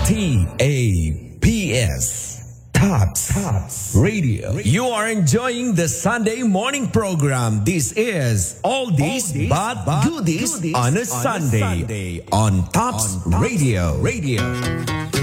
TAPS. Tots Radio. You are enjoying the Sunday morning program. This is Oldies but Goodies on a Sunday on Tots Radio.